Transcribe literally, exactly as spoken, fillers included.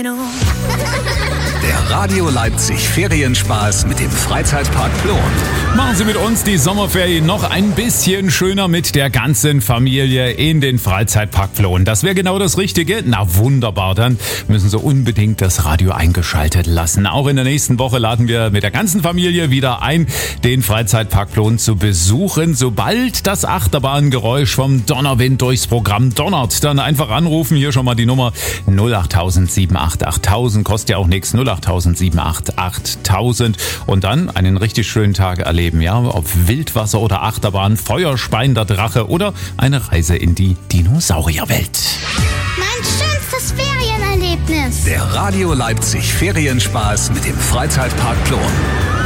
Der Radio Leipzig Ferienspaß mit dem Freizeitpark Plon. Machen Sie mit uns die Sommerferien noch ein bisschen schöner mit der ganzen Familie in den Freizeitpark Plon. Das wäre genau das Richtige. Na wunderbar, dann müssen Sie unbedingt das Radio eingeschaltet lassen. Auch in der nächsten Woche laden wir mit der ganzen Familie wieder ein, den Freizeitpark Plon zu besuchen. Sobald das Achterbahngeräusch vom Donnerwind durchs Programm donnert, dann einfach anrufen. Hier schon mal die Nummer null acht sieben acht acht tausend, kostet ja auch nichts, null acht sieben acht acht tausend, und dann einen richtig schönen Tag erleben, ja, ob Wildwasser oder Achterbahn, Feuerspein, der Drache oder eine Reise in die Dinosaurierwelt. Mein schönstes Ferienerlebnis. Der Radio Leipzig Ferienspaß mit dem Freizeitpark Plon.